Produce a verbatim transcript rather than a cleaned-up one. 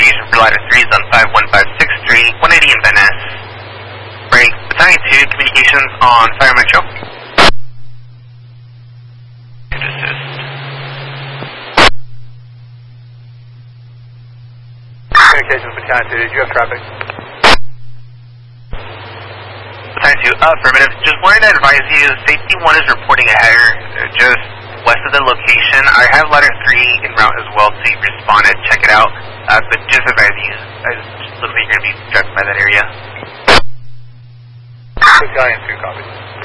investigation for ladder three is on five one five six three, one eighty in Van Ness. Break. Battalion two, communications on Fire Metro. Assist. Communications, Battalion two, did you have traffic? Battalion two, affirmative. Just wanted to advise you, Safety one is reporting a header uh, just west of the location. I have ladder three en route as well, so you respond and check it out. Uh, but just advise you, it looks like you're going to be driving by that area. Battalion two, copy.